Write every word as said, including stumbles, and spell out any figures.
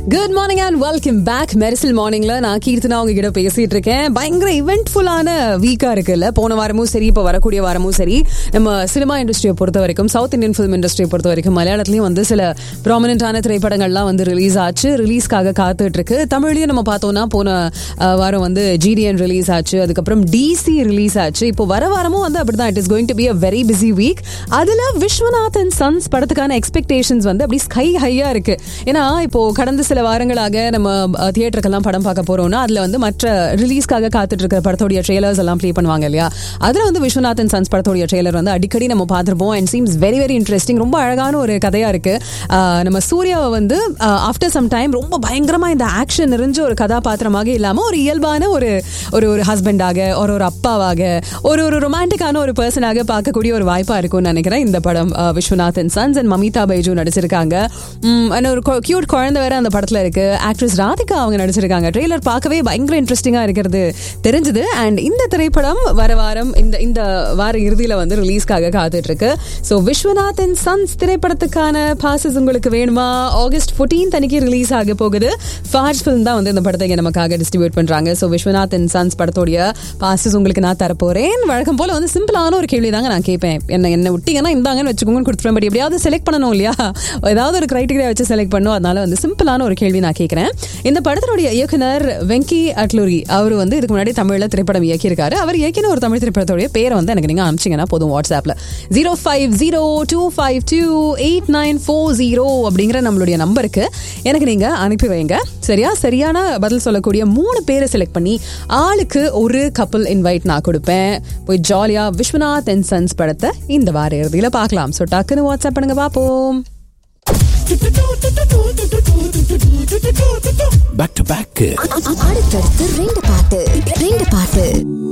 Good morning and welcome back. Mersal மார்னிங்ல நான் கீர்த்தனா உங்ககிட்ட பேசிட்டு இருக்கேன். பயங்கர இவெண்ட்ஃபுல்லான வீக்கா இருக்குல்ல. போன வாரமும் சரி, இப்போ வரக்கூடிய வாரமும் சரி, நம்ம சினிமா இண்டஸ்ட்ரியை பொறுத்த வரைக்கும், சவுத் இந்தியன் ஃபிலிம் இண்டஸ்ட்ரியை பொறுத்த வரைக்கும் மலையாளத்துலயும் வந்து சில ப்ராமினென்டான திரைப்படங்கள்லாம் வந்து ரிலீஸ் ஆச்சு, ரிலீஸ்க்காக காத்துட்டு இருக்கு. தமிழ்லயும் நம்ம பார்த்தோம்னா போன வாரம் வந்து ஜிடிஎன் ரிலீஸ் ஆச்சு, அதுக்கப்புறம் டிசி ரிலீஸ் ஆச்சு. இப்போ வர வாரமும் வந்து அப்படிதான். It is going to be a very busy week. அதுல விஸ்வநாத் அண்ட் சன்ஸ் படத்துக்கான எக்ஸ்பெக்டேஷன்ஸ் வந்து அப்படி ஸ்கை ஹையா இருக்கு. ஏன்னா இப்போ கடந்த சில வாரங்களாக நம்ம தியேட்டருக்கெல்லாம் படம் பார்க்க போறோம்னா அதுல வந்து மற்ற ரிலீஸ்க்காக காத்துட்டு இருக்கிற படத்தோடைய ட்ரெய்லர்ஸ் எல்லாம் ப்ளே பண்ணுவாங்க இல்லையா. அதுல வந்து விஸ்வநாத் அண்ட் சன்ஸ் படத்தோடைய ட்ரெய்லர் வந்து அடிக்கடி நம்ம பார்த்திருப்போம். And seems very very interesting. ரொம்ப அழகான ஒரு கதையா இருக்கு. நம்ம சூர்யாவை வந்து ஆஃப்டர் சம் டைம் ரொம்ப பயங்கரமா இந்த ஆக்ஷன் நிறைஞ்ச ஒரு கதாபாத்திரமாக இல்லாம ஒரு இயல்பான ஒரு ஒரு ஹஸ்பண்டாக, ஒரு ஒரு அப்பாவாக, ஒரு ஒரு ரொமான்டிக்கான ஒரு பர்சனாக பார்க்கக்கூடிய ஒரு வாய்ப்பா இருக்கும்னு நினைக்கிறேன் இந்த படம். Viswanath and sons and Mamitha Baiju நடிச்சிருக்காங்க. ஒரு கியூட் குழந்தை வேற அந்த படத்துல இருக்கு. ஆக்ட்ரஸ் ராதிகா அவங்க நடிச்சிருக்காங்க. ட்ரெய்லர் பார்க்கவே பயங்கர இன்ட்ரெஸ்டிங்கா இருக்கிறது தெரிஞ்சது. அண்ட் இந்த திரைப்படம் வர வாரம் இந்த இந்த வார இறுதியில வந்து ரிலீஸ்க்காக காத்துட்டு இருக்கு. So Viswanath and sons திரைப்படத்துக்கான bosses உங்களுக்கு வேணுமா? ஆகஸ்ட் பதினான்காம் அன்னைக்கு ரிலீஸ் ஆக போகுது. ஃபார்ஸ் ஃபிலிம் தான் வந்து இந்த படத்தை நமக்காக டிஸ்ட்ரிபியூட் பண்றாங்க. ஸோ விஸ்வநாத் அண்ட் சன்ஸ் படத்தோடைய பாசஸ் உங்களுக்கு நான் தரப்போறேன். வழக்கம் போல வந்து சிம்பிளான ஒரு கேள்வி தாங்க நான் கேட்பேன். என்ன என்ன விட்டீங்கன்னா இந்தாங்கன்னு வச்சுக்கோங்க கொடுத்துருவேன். பட் எப்படியாவது செலக்ட் பண்ணணும் இல்லையா? ஏதாவது ஒரு கிரைட்டீரியா வச்சு செலக்ட் பண்ணும். அதனால வந்து சிம்பிளான ஒரு கேள்வி நான் கேட்கிறேன். இந்த படத்தினுடைய இயக்குனர் வெங்கி அட்லூரி அவர் வந்து இதுக்கு முன்னாடி தமிழ்ல திரைப்படம் இயக்கியிருக்காரு. அவர் இயக்கின ஒரு தமிழ் திரைப்படத்துடைய பேரை வந்து எனக்கு நீங்க அனுப்பிச்சிங்கன்னா போதும். வாட்ஸ்அப்ல zero five zero two five two eight nine four zero அப்படிங்கிற நம்மளுடைய நம்பருக்கு எனக்கு நீங்க அனுப்பி வைங்க. சரியா? சரியான பதில் சொல்லக்கூடிய மூணு பேரை செலக்ட் பண்ணி ஆளுக்கு ஒரு கப்பல் இன்வைட் நான் கொடுப்பேன். போய் ஜாலியா விஸ்வநாத் அண்ட் சன்ஸ் படத்தை இந்த வார இறுதியில பார்க்கலாம். ஸோ டக்குன்னு வாட்ஸ்அப் பண்ணுங்க பார்ப்போம். பேக் டு பேக் அடுத்தடுத்து ரெண்டு பாட்டு ரெண்டு பாட்டு